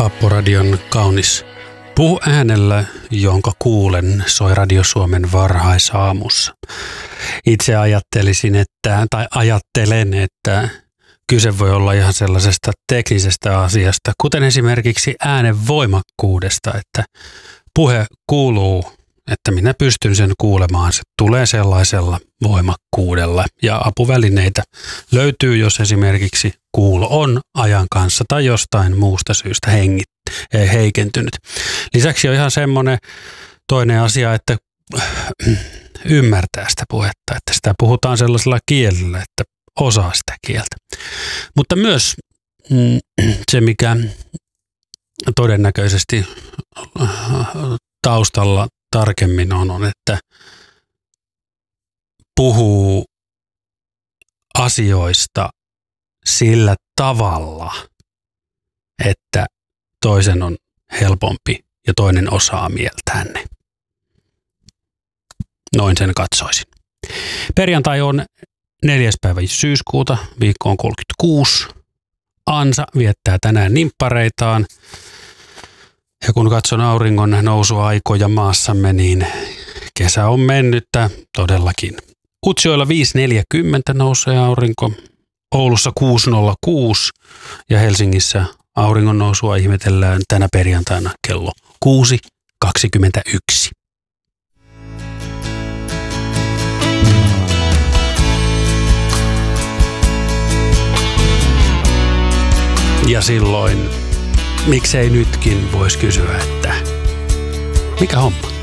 Vaapporadion kaunis puuäänellä, jonka kuulen, soi Radio Suomen varhaisaamussa. Itse ajattelen, että kyse voi olla ihan sellaisesta teknisestä asiasta, kuten esimerkiksi äänen voimakkuudesta, että puhe kuuluu, että minä pystyn sen kuulemaan. Se tulee sellaisella voimakkuudella ja apuvälineitä löytyy, jos esimerkiksi kuulo on ajan kanssa tai jostain muusta syystä heikentynyt. Lisäksi on ihan semmoinen toinen asia, että ymmärtää sitä puhetta, että sitä puhutaan sellaisella kielellä, että osaa sitä kieltä. Mutta myös se, mikä todennäköisesti taustalla tarkemmin on, että puhuu asioista sillä tavalla, että toisen on helpompi ja toinen osaa mieltään ne. Noin sen katsoisin. Perjantai on 4. päivä syyskuuta, viikko on 36. Ansa viettää tänään nimppareitaan. Ja kun katson auringon nousuaikoja maassamme, niin kesä on mennyttä todellakin. Utsjoella 5.40 nousee aurinko, Oulussa 6.06 ja Helsingissä auringon nousua ihmetellään tänä perjantaina kello 6.21. Ja silloin, miksei nytkin voisi kysyä, että mikä homma?